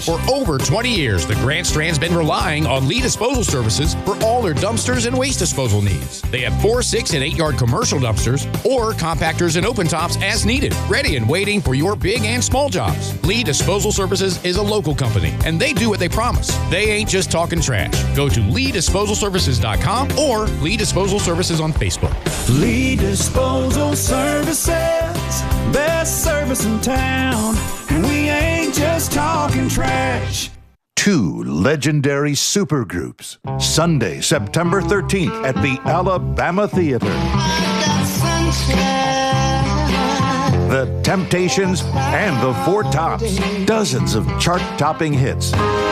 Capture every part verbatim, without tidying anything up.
For over twenty years, the Grand Strand's been relying on Lee Disposal Services for all their dumpsters and waste disposal needs. They have four, six, and eight-yard commercial dumpsters or compactors and open tops as needed, ready and waiting for your big and small jobs. Lee Disposal Services is a local company, and they do what they promise. They ain't just talking trash. Go to lee disposal services dot com or Lee Disposal Services on Facebook. Lee Disposal Services, best service in town, and we ain't just talking trash. Two legendary supergroups, Sunday, September thirteenth at the Alabama Theater. The Temptations and the Four Tops, dozens of chart-topping hits.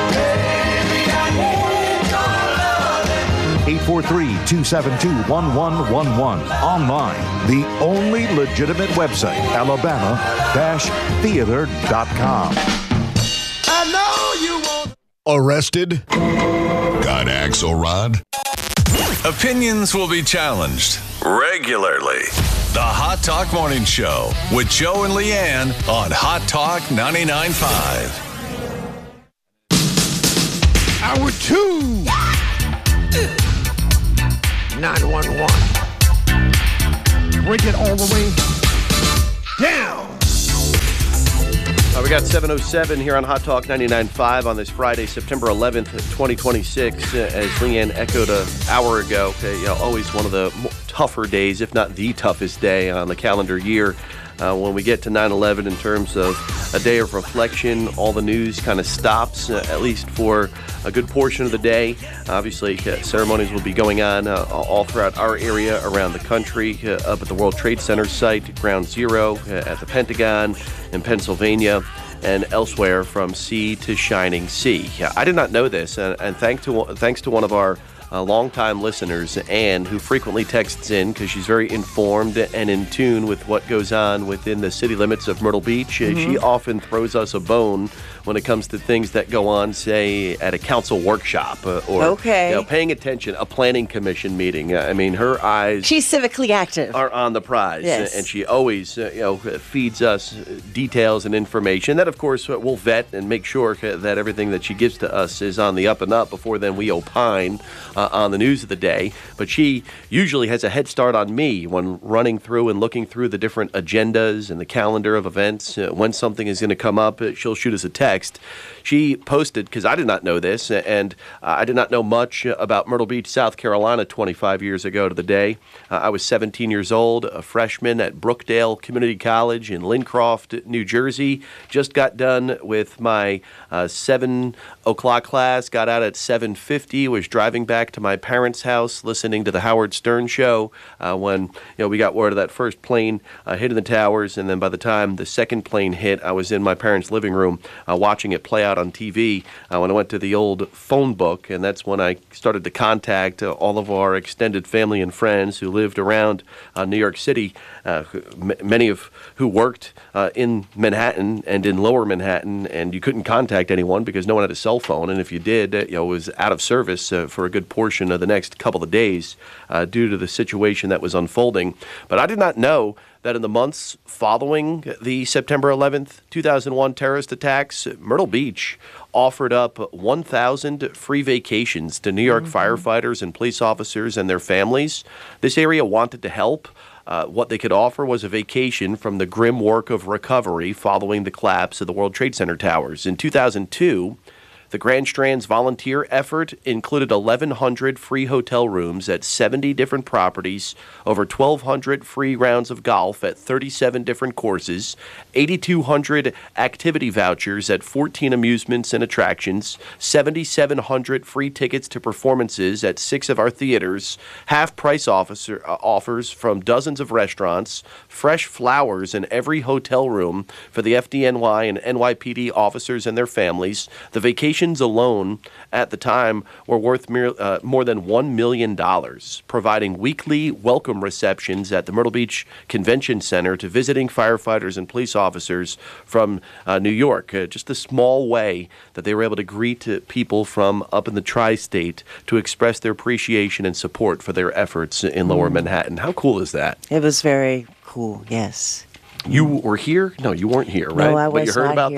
eight four three, two seven two, one one one one. Online, the only legitimate website, alabama dash theater dot com. I know you won't. Arrested? Got Axelrod? Opinions will be challenged regularly. The Hot Talk Morning Show with Joe and Leanne on Hot Talk ninety-nine point five. Hour two. nine one one. Break it all the way down. Uh, we got seven oh seven here on Hot Talk ninety-nine point five on this Friday, September eleventh, twenty twenty-six. Uh, as Leanne echoed an hour ago, okay, you know, always one of the more tougher days, if not the toughest day on the calendar year. Uh, when we get to nine eleven in terms of a day of reflection, all the news kind of stops, uh, at least for a good portion of the day. Obviously, uh, ceremonies will be going on uh, all throughout our area around the country, uh, up at the World Trade Center site, Ground Zero, uh, at the Pentagon in Pennsylvania, and elsewhere from sea to shining sea. Yeah, I did not know this, and, and thanks to thanks to one of our Uh, longtime listeners, Anne, who frequently texts in because she's very informed and in tune with what goes on within the city limits of Myrtle Beach. Mm-hmm. She often throws us a bone when it comes to things that go on, say, at a council workshop uh, or okay. you know, paying attention, a planning commission meeting. Uh, I mean, her eyes She's civically active. are on the prize, Yes. and she always uh, you know, feeds us details and information that, of course, we'll vet and make sure that everything that she gives to us is on the up and up before then we opine Uh, on the news of the day. But she usually has a head start on me when running through and looking through the different agendas and the calendar of events. Uh, when something is going to come up, uh, she'll shoot us a text. She posted, because I did not know this, and uh, I did not know much about Myrtle Beach, South Carolina twenty-five years ago to the day. Uh, I was seventeen years old, a freshman at Brookdale Community College in Lincroft, New Jersey. Just got done with my uh, seven o'clock class, got out at seven fifty, was driving back to my parents' house listening to the Howard Stern show uh, when you know we got word of that first plane uh, hitting the towers, and then by the time the second plane hit, I was in my parents' living room uh, watching it play out on T V uh, when I went to the old phone book, and that's when I started to contact uh, all of our extended family and friends who lived around uh, New York City, uh, m- many of who worked uh, in Manhattan and in Lower Manhattan, and you couldn't contact anyone because no one had a cell phone, and if you did, uh, you know, it was out of service uh, for a good portion of the next couple of days uh, due to the situation that was unfolding. But I did not know that in the months following the September eleventh, two thousand one terrorist attacks, Myrtle Beach offered up one thousand free vacations to New York mm-hmm. firefighters and police officers and their families. This area wanted to help. Uh, what they could offer was a vacation from the grim work of recovery following the collapse of the World Trade Center towers. In two thousand two, the Grand Strand's volunteer effort included eleven hundred free hotel rooms at seventy different properties, over twelve hundred free rounds of golf at thirty-seven different courses, eighty-two hundred activity vouchers at fourteen amusements and attractions, seventy-seven hundred free tickets to performances at six of our theaters, half-price officer, uh, offers from dozens of restaurants, fresh flowers in every hotel room for the F D N Y and N Y P D officers and their families. The vacation alone at the time were worth mere, uh, more than one million dollars, providing weekly welcome receptions at the Myrtle Beach Convention Center to visiting firefighters and police officers from uh, New York. Uh, just a small way that they were able to greet uh, people from up in the tri-state to express their appreciation and support for their efforts in Lower mm. Manhattan. How cool is that? It was very cool, yes. You were here? No, you weren't here, right? No, I was but you heard not about here. that?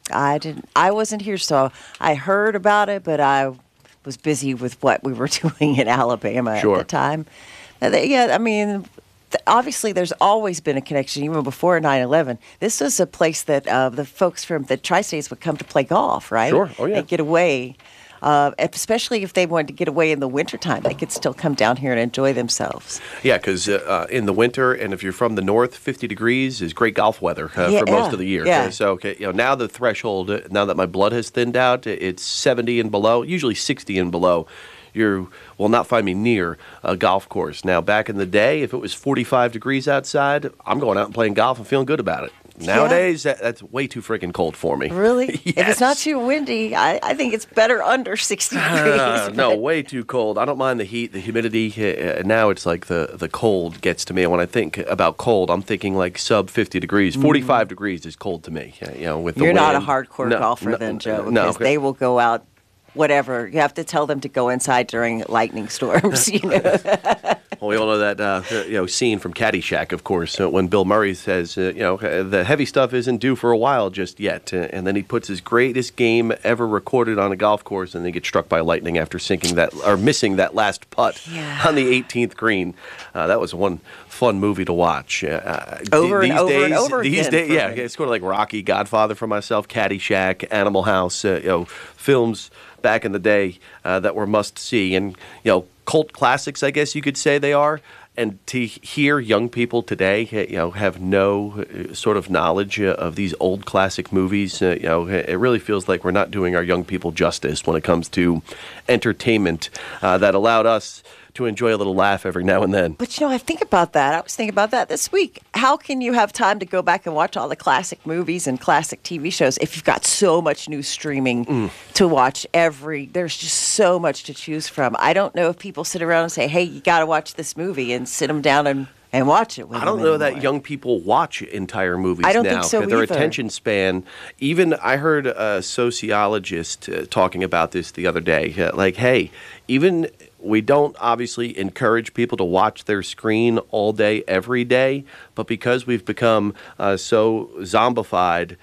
I didn't. I wasn't here, so I heard about it, but I was busy with what we were doing in Alabama Sure. at the time. Uh, they- Yeah, I mean, th- obviously, there's always been a connection, even before nine eleven. This was a place that uh, the folks from the Tri-States would come to play golf, right? Sure. Oh, yeah. And get away. Uh, especially if they wanted to get away in the wintertime, they could still come down here and enjoy themselves. Yeah, because uh, in the winter, and if you're from the north, fifty degrees is great golf weather uh, Yeah, for most yeah, of the year. yeah. Uh, So, okay, you know, now the threshold, uh, now that my blood has thinned out, it's seventy and below, usually sixty and below. You will not find me near a golf course. Now, back in the day, if it was forty-five degrees outside, I'm going out and playing golf and feeling good about it. Nowadays, that, that's way too freaking cold for me. Really? Yes. If it's not too windy, I, I think it's better under sixty degrees. Uh, no, but- way too cold. I don't mind the heat, the humidity. Uh, now it's like the, the cold gets to me. And when I think about cold, I'm thinking like sub fifty degrees. forty-five degrees is cold to me. Uh, you know, with the You're not a wind. hardcore No, golfer no, then, Joe, because No, they will go out, whatever. You have to tell them to go inside during lightning storms, you know. Well, we all know that uh, you know scene from Caddyshack, of course, uh, when Bill Murray says, uh, you know, uh, the heavy stuff isn't due for a while just yet, uh, and then he puts his greatest game ever recorded on a golf course, and then he gets struck by lightning after sinking that or missing that last putt Yeah. on the eighteenth green. Uh, that was one fun movie to watch. Uh, Over and these over days, and over these again days, for yeah, me. it's sort of like Rocky, Godfather for myself, Caddyshack, Animal House, uh, you know, films back in the day uh, that were must see, and you know, cult classics, I guess you could say they are. And to hear young people today, uh, you know, have no uh, sort of knowledge uh, of these old classic movies, uh, you know, it really feels like we're not doing our young people justice when it comes to entertainment uh, that allowed us to enjoy a little laugh every now and then. But you know, I think about that. I was thinking about that this week. How can you have time to go back and watch all the classic movies and classic T V shows if you've got so much new streaming Mm. to watch every? There's just so much to choose from. I don't know if people sit around and say, "Hey, you got to watch this movie," and sit them down and, and watch it with I don't them know anymore. that young people watch entire movies I don't now. think so Their either. attention span, even I heard a sociologist uh, talking about this the other day. Uh, like, hey, even we don't obviously encourage people to watch their screen all day, every day, but because we've become uh, so zombified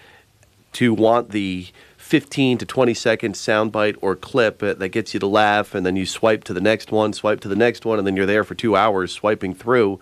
to want the fifteen to twenty second soundbite or clip uh, that gets you to laugh, and then you swipe to the next one, swipe to the next one, and then you're there for two hours swiping through.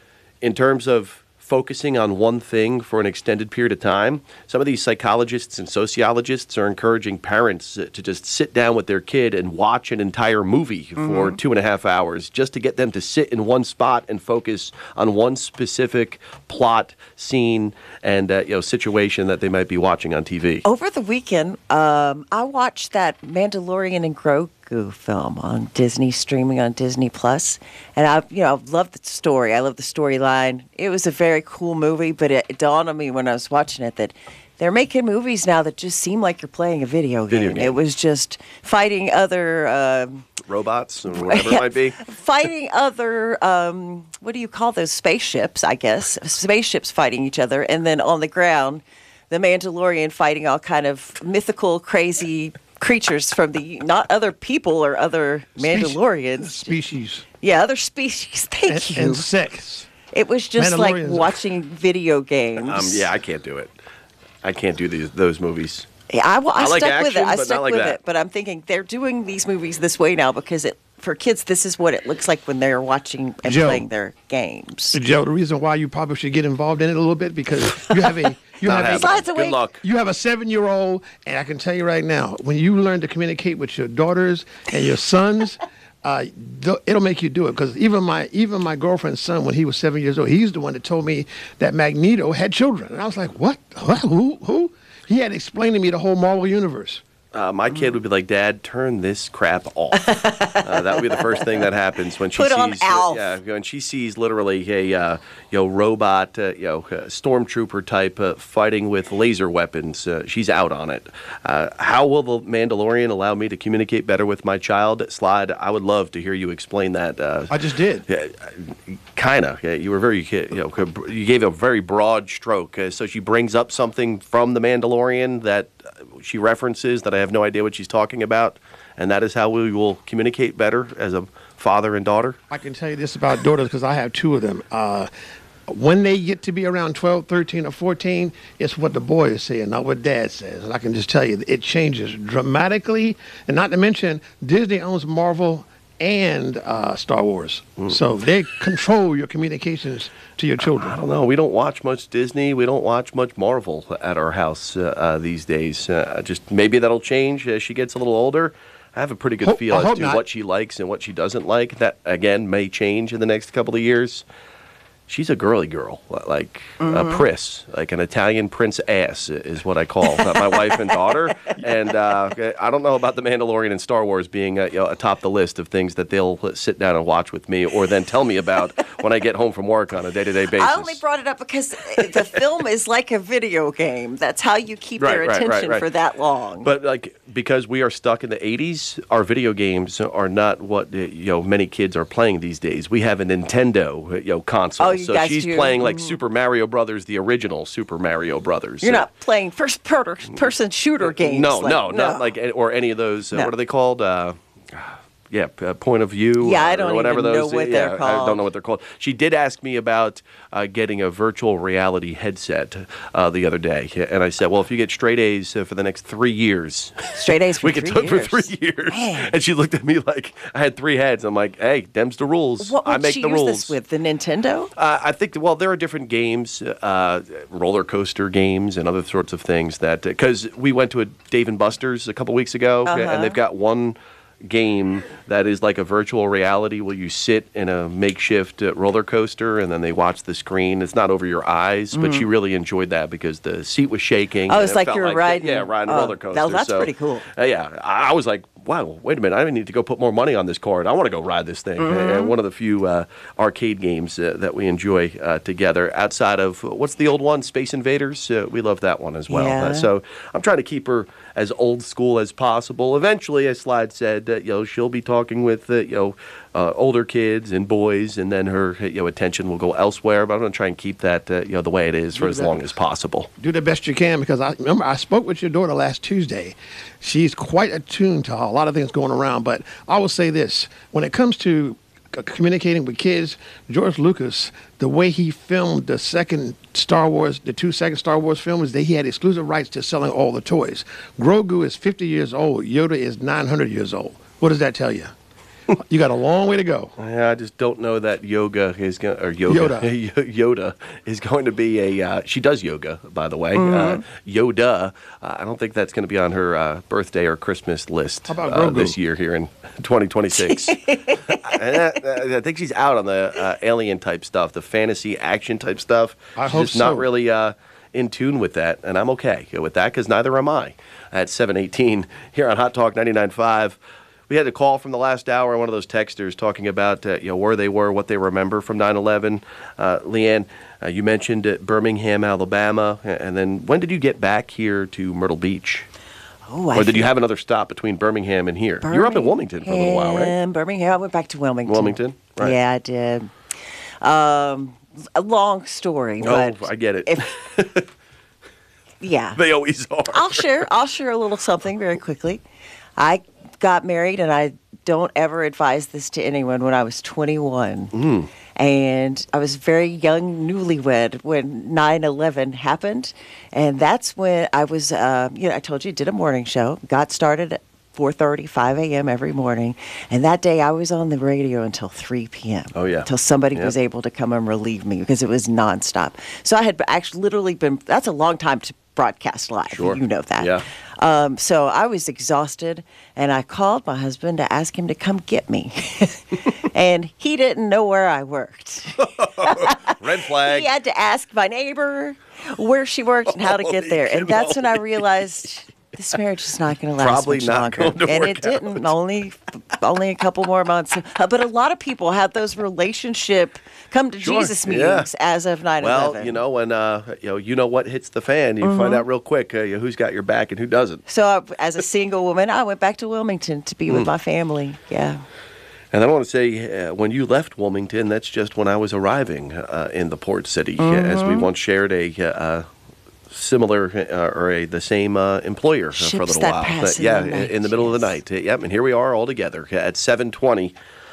In terms of focusing on one thing for an extended period of time, some of these psychologists and sociologists are encouraging parents uh, to just sit down with their kid and watch an entire movie for two and a half hours just to get them to sit in one spot and focus on one specific plot, scene, and uh, you know situation that they might be watching on T V. Over the weekend, um, I watched that Mandalorian and Grogu film on Disney, streaming on Disney Plus, and I, you know, I love the story. I love the storyline. It was a very cool movie, but it, it dawned on me when I was watching it that they're making movies now that just seem like you're playing a video game. Video game. It was just fighting other. Uh, Robots or whatever it might be. fighting other, um, what do you call those, spaceships, I guess. Spaceships fighting each other. And then on the ground, the Mandalorian fighting all kind of mythical, crazy creatures from the, not other people or other Mandalorians. Species. Yeah, other species. Thank And, you. and sex. It was just like Mandalorians. watching video games. Um, yeah, I can't do it. I can't do these those movies. Yeah, I, I, I like stuck with it. action, I but stuck not like with that. it. But I'm thinking they're doing these movies this way now because it for kids, this is what it looks like when they're watching and Joe. playing their games. Joe, the reason why you probably should get involved in it a little bit because you have a you Not have happening. a, Besides the way- Good luck. you have a seven-year-old, and I can tell you right now, when you learn to communicate with your daughters and your sons, uh, th- it'll make you do it. Because even my even my girlfriend's son, when he was seven years old, he's the one that told me that Magneto had children, and I was like, what? What? Who? Who? He had explained to me the whole Marvel universe. Uh, my kid would be like, "Dad, turn this crap off." uh, that would be the first thing that happens when she Put sees, on Alf. yeah, when she sees literally a uh, you know robot, uh, you know uh, stormtrooper type uh, fighting with laser weapons. Uh, she's out on it. Uh, how will the Mandalorian allow me to communicate better with my child? Slide. I would love to hear you explain that. Uh, I just did. Yeah, kind of. Yeah, you were very, you know, you gave a very broad stroke. Uh, so she brings up something from the Mandalorian that she references that I have no idea what she's talking about, and that is how we will communicate better as a father and daughter. I can tell you this about daughters because I have two of them. Uh, when they get to be around twelve, thirteen, or fourteen, it's what the boy is saying, not what dad says. And I can just tell you, it changes dramatically. And not to mention, Disney owns Marvel and uh, Star Wars. Mm. So they control your communications to your children. I don't know. We don't watch much Disney. We don't watch much Marvel at our house uh, uh, these days. Uh, just maybe that'll change as she gets a little older. I have a pretty good Hope, feel I as to not. what she likes and what she doesn't like. That, again, may change in the next couple of years. She's a girly girl, like Mm-hmm. a Pris, like an Italian prince ass is what I call my wife and daughter. And uh, I don't know about The Mandalorian and Star Wars being uh, you know, atop the list of things that they'll sit down and watch with me or then tell me about when I get home from work on a day-to-day basis. I only brought it up because the film is like a video game. That's how you keep Right, their right, right, attention right. for that long. But like because we are stuck in the eighties, our video games are not what uh, you know many kids are playing these days. We have a Nintendo uh, you know console, Oh, you so guys she's do. playing like Mhm. Super Mario Brothers, the original Super Mario Brothers. You're Uh, not playing first-person shooter games. No, like, no, not like or any of those. Uh, No. What are they called? Uh, yeah, uh, point of view. Yeah, I or don't whatever even those. know what yeah, they're I don't called. know what they're called. She did ask me about uh, getting a virtual reality headset uh, the other day, and I said, "Well, if you get straight A's uh, for the next three years, Straight A's for we could three do it for years. three years." Man. And she looked at me like I had three heads. I'm like, "Hey, them's the rules. What would I make she the use rules." this with? The Nintendo? Uh, I think, well, there are different games, uh, roller coaster games and other sorts of things that, because we went to a Dave and Buster's a couple weeks ago, Uh-huh. and they've got one game that is like a virtual reality where you sit in a makeshift uh, roller coaster and then they watch the screen. It's not over your eyes, but she really enjoyed that because the seat was shaking. Mm. Oh, and it's it like felt you were riding- Yeah, riding a oh, roller coaster. that- that's So, pretty cool. uh, yeah, I I was like, wow, wait a minute, I need to go put more money on this card. I want to go ride this thing. Mm-hmm. And one of the few uh, arcade games uh, that we enjoy uh, together outside of, what's the old one, Space Invaders? Uh, we love that one as well. Yeah. Uh, so I'm trying to keep her as old school as possible. Eventually, as Slide said, uh, you know, she'll be talking with, uh, you know, uh, older kids and boys, and then her, you know, attention will go elsewhere. But I'm going to try and keep that, uh, you know, the way it is for as long as possible. Do the best you can, because I remember I spoke with your daughter last Tuesday. She's quite attuned to a lot of things going around. But I will say this: when it comes to c- communicating with kids, George Lucas, the way he filmed the second Star Wars, the two second Star Wars films, that he had exclusive rights to selling all the toys. Grogu is fifty years old. Yoda is nine hundred years old. What does that tell you? You got a long way to go. Yeah, I just don't know that yoga is going or yoga Yoda. Yoda is going to be a. Uh, she does yoga, by the way. Mm-hmm. Uh, Yoda. Uh, I don't think that's going to be on her uh, birthday or Christmas list How about uh, Grogu? this year here in twenty twenty-six. I, I think she's out on the uh, alien type stuff, the fantasy action type stuff. I she's hope just not so. really uh, in tune with that, and I'm okay with that because neither am I. At seven eighteen here on Hot Talk ninety-nine point five. We had a call from the last hour, one of those texters talking about uh, you know where they were, what they remember from nine eleven. Uh, Leanne, uh, you mentioned uh, Birmingham, Alabama, and then when did you get back here to Myrtle Beach? Oh, I Or did you feel- have another stop between Birmingham and here? You were up in Wilmington for a little while, right? Birmingham, Birmingham. I went back to Wilmington. Wilmington, right. Yeah, I did. Um, a long story, Oh, but I get it. if- yeah, They always are. I'll share. I'll share a little something very quickly. I got married, and I don't ever advise this to anyone. When I was twenty-one, Mm. and I was very young, newlywed when nine eleven happened, and that's when I was. Uh, you know, I told you did a morning show. Got started at four thirty, five a.m. every morning, and that day I was on the radio until three p.m. Oh, yeah. Until somebody Yep. was able to come and relieve me because it was nonstop. So I had actually literally been. That's a long time to broadcast live. Sure. You know that. Yeah. Um, so I was exhausted, and I called my husband to ask him to come get me. And he didn't know where I worked. Red flag. He had to ask my neighbor where she worked and how to get there. And that's when I realized this marriage is not going to last Probably much not longer. going to And work it didn't. Only, only a couple more months. Uh, but a lot of people had those relationship come to Sure, Jesus yeah. meetings as of nine eleven. Well, you know, when uh, you know, you know what hits the fan, you Mm-hmm. find out real quick uh, who's got your back and who doesn't. So I, as a single woman, I went back to Wilmington to be with Hmm. my family. Yeah. And I want to say, uh, when you left Wilmington, that's just when I was arriving uh, in the port city, uh, as Mm-hmm. we once shared a uh, similar uh, or a the same uh, employer uh, for a Ships little that while. pass But in yeah, the night, in the middle of the yes. night. Uh, yep, and here we are all together at seven twenty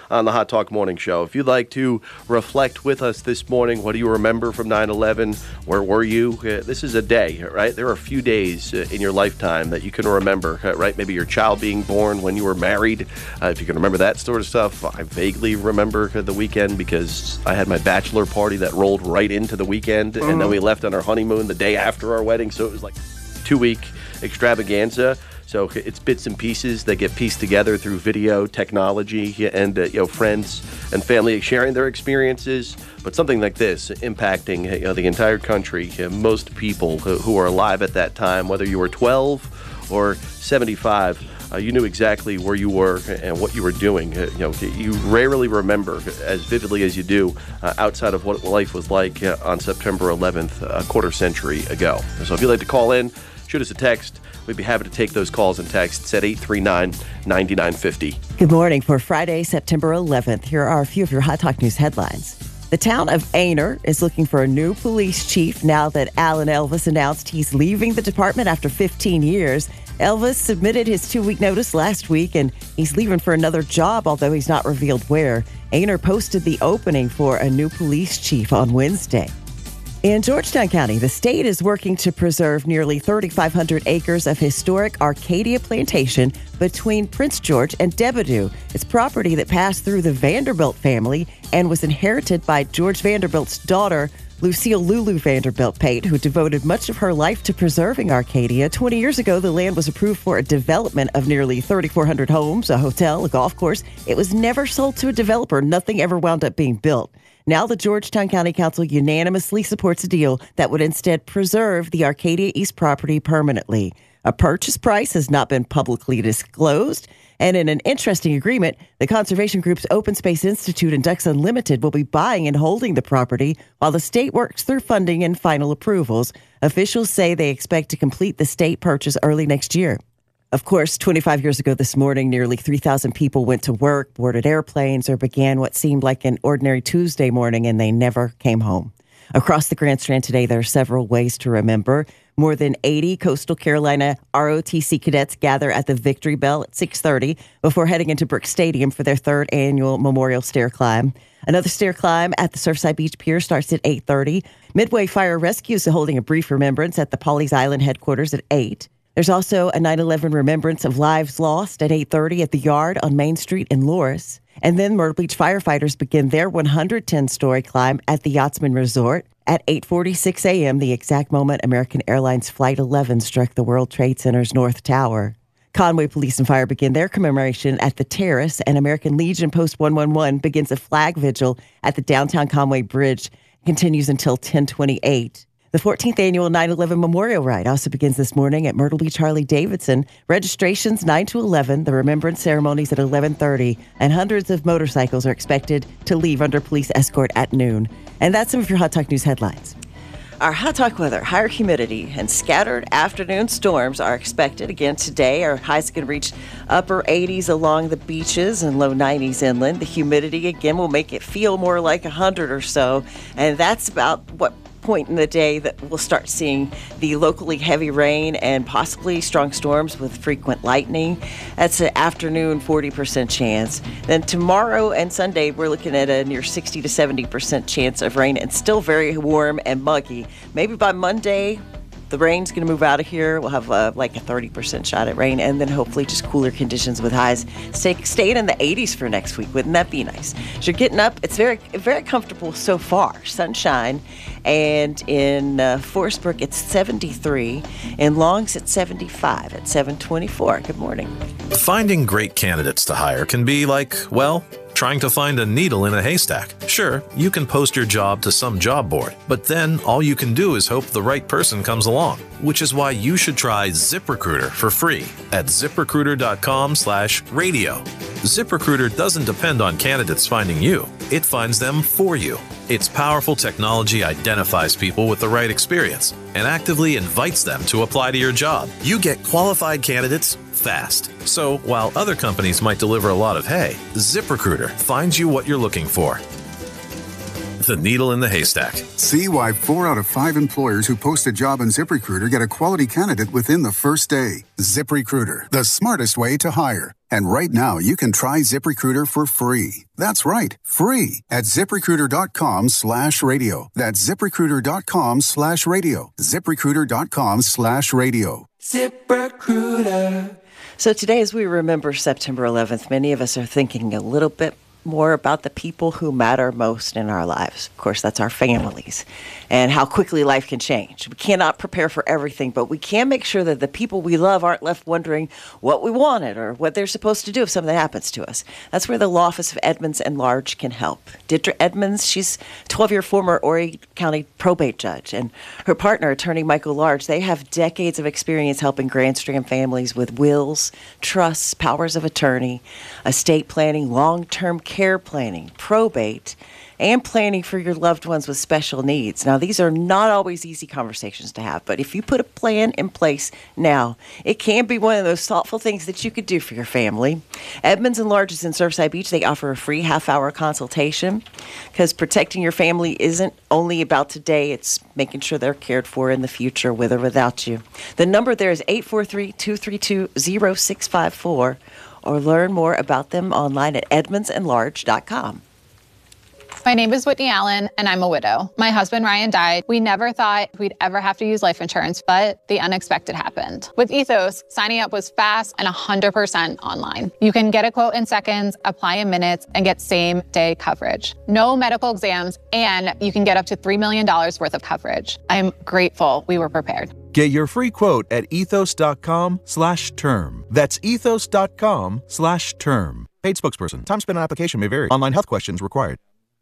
on the Hot Talk Morning Show. If you'd like to reflect with us this morning, what do you remember from nine eleven? Where were you? Uh, this is a day, right? There are a few days uh, in your lifetime that you can remember, uh, right? Maybe your child being born, when you were married. Uh, if you can remember that sort of stuff. I vaguely remember uh, the weekend because I had my bachelor party that rolled right into the weekend, mm-hmm. and then we left on our honeymoon the day after our wedding, so it was like two-week extravaganza. So it's bits and pieces that get pieced together through video, technology, and uh, you know, friends and family sharing their experiences. But something like this impacting you know, the entire country, you know, most people who, who are alive at that time, whether you were twelve or seventy-five, uh, you knew exactly where you were and what you were doing. Uh, you know, you rarely remember as vividly as you do uh, outside of what life was like uh, on September eleventh, a quarter century ago. So if you'd like to call in, shoot us a text. We'd be happy to take those calls and texts at eight three nine, nine nine five zero. Good morning. For Friday, September eleventh, here are a few of your Hot Talk News headlines. The town of Aynor is looking for a new police chief now that Alan Elvis announced he's leaving the department after fifteen years. Elvis submitted his two-week notice last week, and he's leaving for another job, although he's not revealed where. Aynor posted the opening for a new police chief on Wednesday. In Georgetown County, the state is working to preserve nearly thirty-five hundred acres of historic Arcadia plantation between Prince George and Debadew. It's property that passed through the Vanderbilt family and was inherited by George Vanderbilt's daughter, Lucille Lulu Vanderbilt Pate, who devoted much of her life to preserving Arcadia. twenty years ago, the land was approved for a development of nearly thirty-four hundred homes, a hotel, a golf course. It was never sold to a developer. Nothing ever wound up being built. Now the Georgetown County Council unanimously supports a deal that would instead preserve the Arcadia East property permanently. A purchase price has not been publicly disclosed, and in an interesting agreement, the conservation groups Open Space Institute and Ducks Unlimited will be buying and holding the property while the state works through funding and final approvals. Officials say they expect to complete the state purchase early next year. Of course, twenty-five years ago this morning, nearly three thousand people went to work, boarded airplanes, or began what seemed like an ordinary Tuesday morning, and they never came home. Across the Grand Strand today, there are several ways to remember. More than eighty Coastal Carolina R O T C cadets gather at the Victory Bell at six thirty before heading into Brooks Stadium for their third annual Memorial Stair Climb. Another stair climb at the Surfside Beach Pier starts at eight thirty. Midway Fire Rescue is holding a brief remembrance at the Pawleys Island headquarters at eight. There's also a nine eleven remembrance of lives lost at eight thirty at the Yard on Main Street in Loris. And then Myrtle Beach firefighters begin their one hundred ten story climb at the Yachtsman Resort. At eight forty-six a.m., the exact moment American Airlines Flight eleven struck the World Trade Center's North Tower. Conway Police and Fire begin their commemoration at the Terrace, and American Legion Post one one one begins a flag vigil at the downtown Conway Bridge. It continues until ten twenty-eight. The fourteenth annual nine eleven Memorial Ride also begins this morning at Myrtle Beach Harley-Davidson. Registrations nine to eleven, the remembrance ceremonies at eleven thirty, and hundreds of motorcycles are expected to leave under police escort at noon. And that's some of your Hot Talk News headlines. Our Hot Talk weather, higher humidity and scattered afternoon storms are expected again today. Our highs can reach upper eighties along the beaches and low nineties inland. The humidity again will make it feel more like one hundred or so, and that's about what point in the day that we'll start seeing the locally heavy rain and possibly strong storms with frequent lightning. That's an afternoon forty percent chance. Then tomorrow and Sunday, we're looking at a near sixty to seventy percent chance of rain and still very warm and muggy. Maybe by Monday, the rain's going to move out of here. We'll have uh, like a thirty percent shot at rain, and then hopefully just cooler conditions with highs stay, staying in the eighties for next week. Wouldn't that be nice? So you're getting up. It's very, very comfortable so far. Sunshine. And in uh, Forest Brook, it's seventy-three. In Longs, it's seventy-five at seven twenty-four. Good morning. Finding great candidates to hire can be like, well, trying to find a needle in a haystack. Sure, you can post your job to some job board, but then all you can do is hope the right person comes along, which is why you should try ZipRecruiter for free at ZipRecruiter.com slash radio. ZipRecruiter doesn't depend on candidates finding you. It finds them for you. Its powerful technology identifies people with the right experience and actively invites them to apply to your job. You get qualified candidates fast. So while other companies might deliver a lot of hay, ZipRecruiter finds you what you're looking for. the needle in the haystack. See why four out of five employers who post a job on ZipRecruiter get a quality candidate within the first day. ZipRecruiter, the smartest way to hire. And right now, you can try ZipRecruiter for free. That's right, free at ZipRecruiter.com slash radio. That's ZipRecruiter.com slash radio. ZipRecruiter.com slash radio. ZipRecruiter. So today, as we remember September eleventh, many of us are thinking a little bit more about the people who matter most in our lives. Of course, that's our families and how quickly life can change. We cannot prepare for everything, but we can make sure that the people we love aren't left wondering what we wanted or what they're supposed to do if something happens to us. That's where the Law Office of Edmonds and Large can help. Didra Edmonds, she's a twelve-year former Horry County probate judge, and her partner, attorney Michael Large, they have decades of experience helping Grand Strand families with wills, trusts, powers of attorney, estate planning, long-term care planning, probate, and planning for your loved ones with special needs. Now, these are not always easy conversations to have, but if you put a plan in place now, it can be one of those thoughtful things that you could do for your family. Edmonds and Large is in Surfside Beach. They offer a free half-hour consultation because protecting your family isn't only about today. It's making sure they're cared for in the future with or without you. The number there is eight four three, two three two, zero six five four, or learn more about them online at edmonds and large dot com. My name is Whitney Allen, and I'm a widow. My husband, Ryan, died. We never thought we'd ever have to use life insurance, but the unexpected happened. With Ethos, signing up was fast and one hundred percent online. You can get a quote in seconds, apply in minutes, and get same-day coverage. No medical exams, and you can get up to three million dollars worth of coverage. I'm grateful we were prepared. Get your free quote at ethos.com slash term. That's ethos.com slash term. Paid spokesperson. Time spent on application may vary. Online health questions required.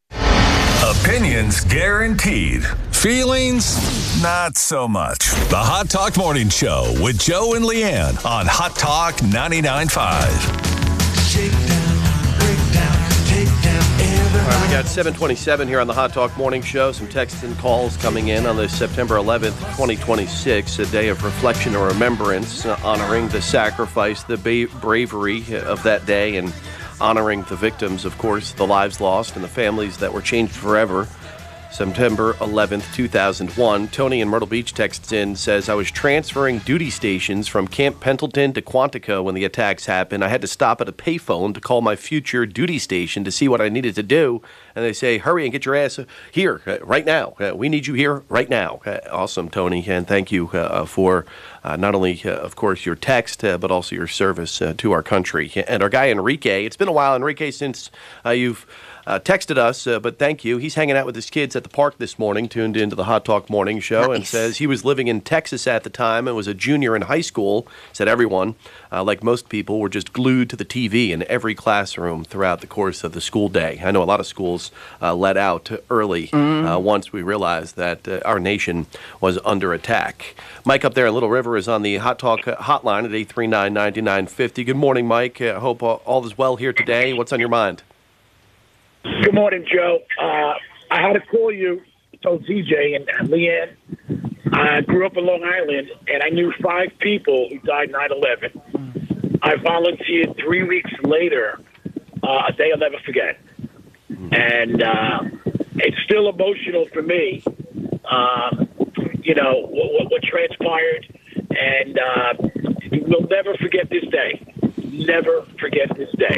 Opinions guaranteed. Feelings, not so much. The Hot Talk Morning Show with Joe and Leanne on Hot Talk ninety-nine point five. Shake down, break down, take down everybody. All right, we got seven twenty-seven here on the Hot Talk Morning Show. Some texts and calls coming in on this September eleventh, twenty twenty-six, a day of reflection and remembrance, uh, honoring the sacrifice, the ba- bravery of that day, and honoring the victims, of course, the lives lost and the families that were changed forever. September eleventh, two thousand one. Tony in Myrtle Beach texts in, says, I was transferring duty stations from Camp Pendleton to Quantico when the attacks happened. I had to stop at a payphone to call my future duty station to see what I needed to do. And they say, hurry and get your ass here uh, right now. Uh, we need you here right now. Uh, awesome, Tony. And thank you uh, for uh, not only, uh, of course, your text, uh, but also your service uh, to our country. And our guy, Enrique, it's been a while, Enrique, since uh, you've Uh, texted us, uh, but thank you. He's hanging out with his kids at the park this morning, tuned into the Hot Talk Morning Show, nice. And says he was living in Texas at the time and was a junior in high school. Said everyone, uh, like most people, were just glued to the T V in every classroom throughout the course of the school day. I know a lot of schools uh, let out early mm. uh, once we realized that uh, our nation was under attack. Mike up there in Little River is on the Hot Talk hotline at eight three nine, nine nine five zero. Good morning, Mike. I uh, hope all, all is well here today. What's on your mind? Good morning, Joe. Uh, I had to call you, told T J and, and Leanne. I grew up in Long Island, and I knew five people who died nine eleven. I volunteered three weeks later, uh, a day I'll never forget. And uh, it's still emotional for me, uh, you know, what, what transpired. And uh, we'll never forget this day. Never forget this day.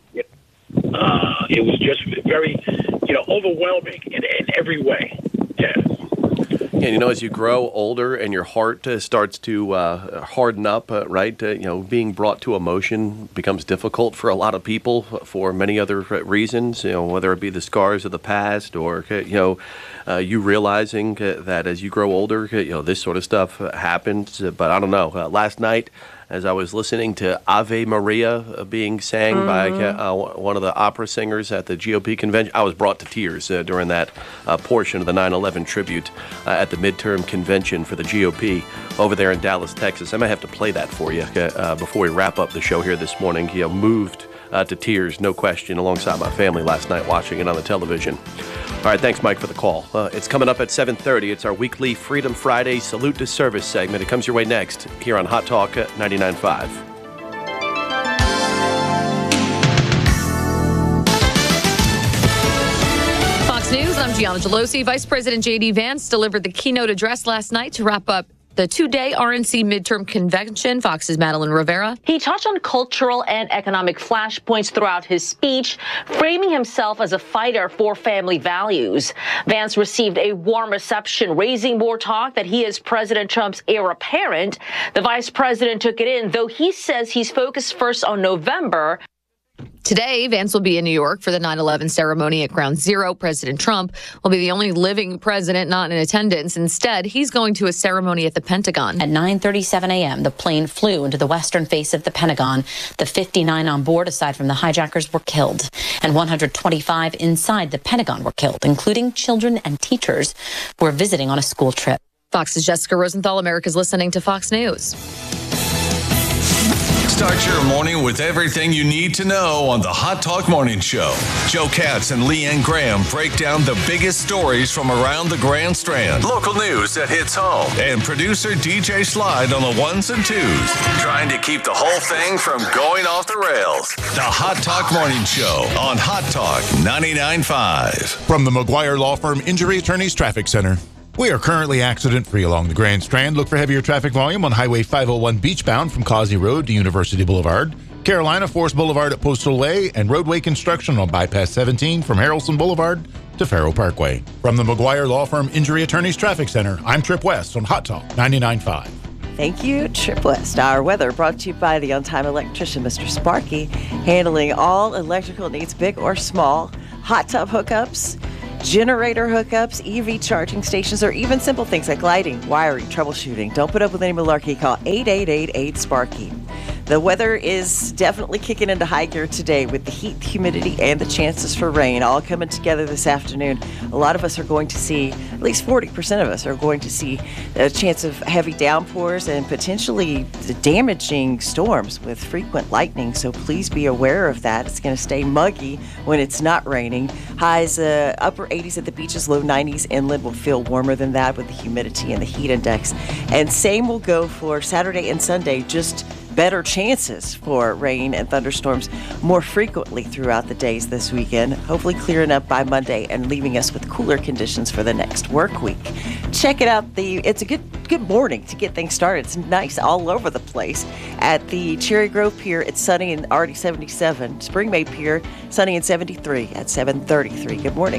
Uh, it was just very, you know, overwhelming in, in every way. Yeah. And, you know, as you grow older and your heart uh, starts to uh, harden up, uh, right, uh, you know, being brought to emotion becomes difficult for a lot of people for many other reasons, you know, whether it be the scars of the past or, you know, uh, you realizing uh, that as you grow older, you know, this sort of stuff happens. But I don't know. Uh, last night, as I was listening to Ave Maria uh, being sang mm-hmm. by uh, one of the opera singers at the G O P convention, I was brought to tears uh, during that uh, portion of the nine eleven tribute uh, at the midterm convention for the G O P over there in Dallas, Texas. I might have to play that for you uh, before we wrap up the show here this morning. You know, moved uh, to tears, no question, alongside my family last night watching it on the television. All right, thanks, Mike, for the call. Uh, it's coming up at seven thirty. It's our weekly Freedom Friday Salute to Service segment. It comes your way next here on Hot Talk ninety-nine point five. Fox News, I'm Gianna Gelosi, Vice President J D Vance delivered the keynote address last night to wrap up the two-day R N C midterm convention. Fox's Madeline Rivera. He touched on cultural and economic flashpoints throughout his speech, framing himself as a fighter for family values. Vance received a warm reception, raising more talk that he is President Trump's heir apparent. The vice president took it in, though he says he's focused first on November. Today, Vance will be in New York for the nine eleven ceremony at Ground Zero. President Trump will be the only living president not in attendance. Instead, he's going to a ceremony at the Pentagon. At nine thirty-seven a.m., the plane flew into the western face of the Pentagon. The fifty-nine on board, aside from the hijackers, were killed. And one hundred twenty-five inside the Pentagon were killed, including children and teachers who were visiting on a school trip. Fox's Jessica Rosenthal. America's listening to Fox News. Start your morning with everything you need to know on the Hot Talk Morning Show. Joe Katz and Leanne Graham break down the biggest stories from around the Grand Strand. Local news that hits home. And producer D J Slide on the ones and twos. Trying to keep the whole thing from going off the rails. The Hot Talk Morning Show on Hot Talk ninety-nine point five. From the McGuire Law Firm Injury Attorneys Traffic Center. We are currently accident-free along the Grand Strand. Look for heavier traffic volume on Highway five oh one beachbound from Causey Road to University Boulevard, Carolina Forest Boulevard at Postal Way, and roadway construction on Bypass seventeen from Harrelson Boulevard to Faro Parkway. From the McGuire Law Firm Injury Attorneys Traffic Center, I'm Trip West on Hot Talk ninety-nine point five. Thank you, Trip West. Our weather brought to you by the on-time electrician, Mister Sparky, handling all electrical needs, big or small, hot tub hookups, generator hookups, E V charging stations, or even simple things like lighting, wiring, troubleshooting. Don't put up with any malarkey. Call eight eight eight, eight, SPARKY. The weather is definitely kicking into high gear today with the heat, humidity, and the chances for rain all coming together this afternoon. A lot of us are going to see, at least forty percent of us are going to see a chance of heavy downpours and potentially damaging storms with frequent lightning. So please be aware of that. It's going to stay muggy when it's not raining. Highs uh, upper eighties at the beaches, low nineties. Inland will feel warmer than that with the humidity and the heat index. And same will go for Saturday and Sunday, just better chances for rain and thunderstorms more frequently throughout the days this weekend, hopefully clearing up by Monday and leaving us with cooler conditions for the next work week. Check it out. The It's a good good morning to get things started. It's nice all over the place. At the Cherry Grove Pier, it's sunny and already seventy-seven. Spring Bay Pier, sunny and seventy-three at seven thirty-three. Good morning.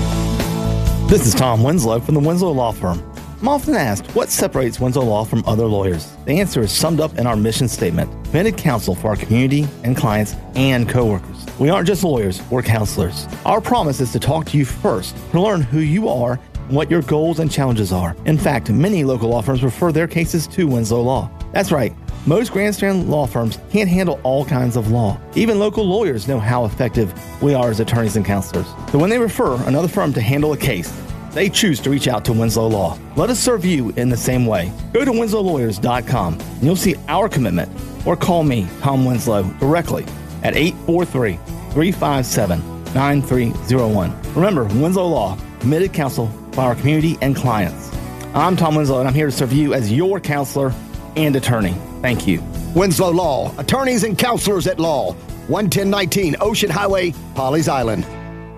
This is Tom Winslow from the Winslow Law Firm. I'm often asked, what separates Winslow Law from other lawyers? The answer is summed up in our mission statement: vetted counsel for our community and clients and coworkers. We aren't just lawyers, we're counselors. Our promise is to talk to you first, to learn who you are and what your goals and challenges are. In fact, many local law firms refer their cases to Winslow Law. That's right. Most Grand Strand law firms can't handle all kinds of law. Even local lawyers know how effective we are as attorneys and counselors. So when they refer another firm to handle a case, they choose to reach out to Winslow Law. Let us serve you in the same way. Go to winslow lawyers dot com and you'll see our commitment, or call me, Tom Winslow, directly at eight four three, three five seven, nine three zero one. Remember, Winslow Law, committed counsel by our community and clients. I'm Tom Winslow, and I'm here to serve you as your counselor and attorney. Thank you. Winslow Law, attorneys and counselors at law. one ten nineteen Ocean Highway, Pawleys Island.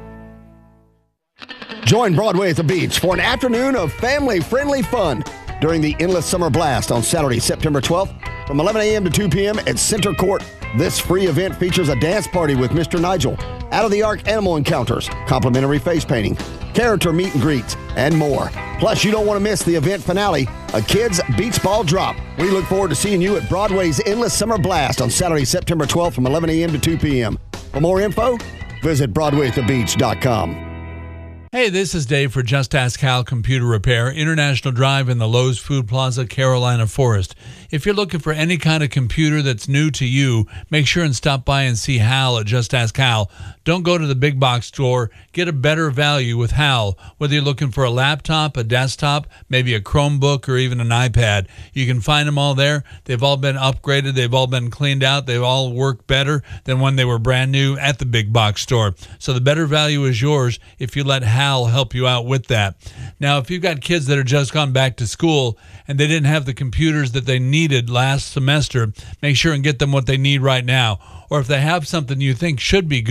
Join Broadway at the Beach for an afternoon of family-friendly fun during the Endless Summer Blast on Saturday, September twelfth from eleven a.m. to two p.m. at Center Court. This free event features a dance party with Mister Nigel, out-of-the-arc animal encounters, complimentary face painting, character meet and greets, and more. Plus, you don't want to miss the event finale, a kids' beach ball drop. We look forward to seeing you at Broadway's Endless Summer Blast on Saturday, September twelfth from eleven a.m. to two p.m. For more info, visit broadway at the beach dot com. Hey, this is Dave for Just Ask Hal Computer Repair, International Drive in the Lowe's Food Plaza, Carolina Forest. If you're looking for any kind of computer that's new to you, make sure and stop by and see Hal at Just Ask Hal. Don't go to the big box store. Get a better value with Hal. Whether you're looking for a laptop, a desktop, maybe a Chromebook, or even an iPad, you can find them all there. They've all been upgraded. They've all been cleaned out. They all work better than when they were brand new at the big box store. So the better value is yours if you let Hal help you out with that. Now, if you've got kids that are just gone back to school and they didn't have the computers that they needed last semester, make sure and get them what they need right now. Or if they have something you think should be good, but it's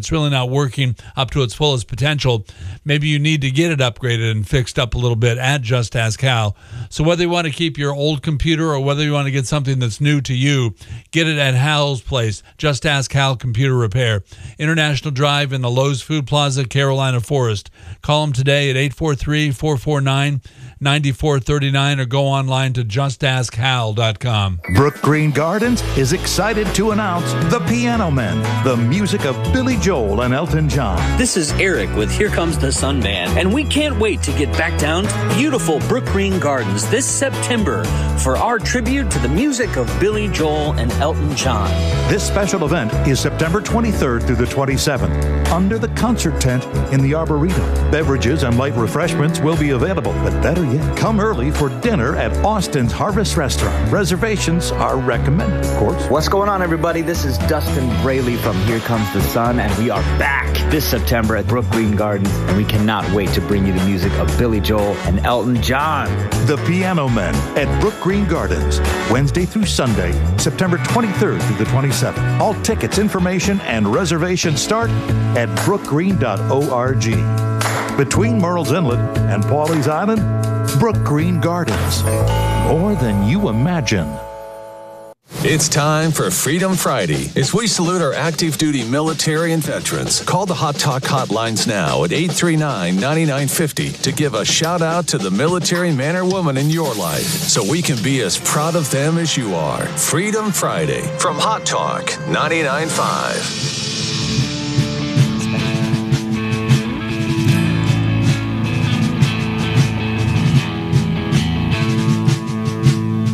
it's really not working up to its fullest potential, maybe you need to get it upgraded and fixed up a little bit at Just Ask Hal. So whether you want to keep your old computer or whether you want to get something that's new to you, get it at Hal's place. Just Ask Hal Computer Repair. International Drive in the Lowe's Food Plaza, Carolina Forest. Call them today at eight four three, four four nine, nine four three nine or go online to just ask hal dot com. Brook Green Gardens is excited to announce The Piano Men, the music of Billy Joel and Elton John. This is Eric with Here Comes the Sun Band, and we can't wait to get back down to beautiful Brook Green Gardens this September for our tribute to the music of Billy Joel and Elton John. This special event is September twenty-third through the twenty-seventh under the concert tent in the Arboretum. Beverages and light refreshments will be available, but better yet, come early for dinner at Austin's Harvest Restaurant. Reservations are recommended, of course. What's going on, everybody? This is Dustin Braley from Here Comes the Sun, and we are back this September at Brook Green Gardens, and we cannot wait to bring you the music of Billy Joel and Elton John. The Piano Men at Brook Green Gardens, Wednesday through Sunday, September twenty-third through the twenty-seventh. All tickets, information, and reservations start at brook green dot org. Between Murrells Inlet and Pawleys Island, Brook Green Gardens. More than you imagine. It's time for Freedom Friday as we salute our active duty military and veterans. Call the Hot Talk hotlines now at eight three nine, nine nine five zero to give a shout out to the military man or woman in your life so we can be as proud of them as you are. Freedom Friday from Hot Talk ninety-nine point five.